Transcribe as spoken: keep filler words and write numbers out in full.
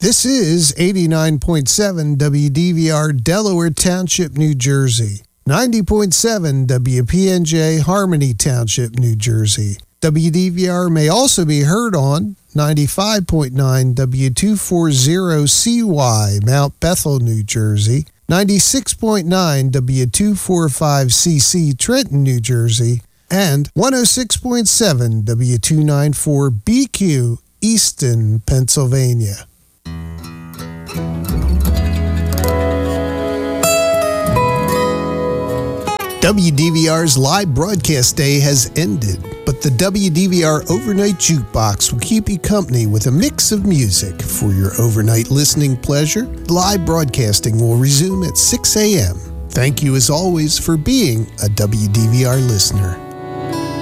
This is eighty-nine point seven W D V R Delaware Township, New Jersey. ninety point seven W P N J Harmony Township, New Jersey. W D V R may also be heard on ninety-five point nine W two forty C Y, Mount Bethel, New Jersey, ninety-six point nine W two forty-five C C, Trenton, New Jersey, and one oh six point seven W two ninety-four B Q, Easton, Pennsylvania. W D V R's live broadcast day has ended, but the W D V R Overnight Jukebox will keep you company with a mix of music for your overnight listening pleasure. Live broadcasting will resume at six a.m. Thank you as always for being a W D V R listener.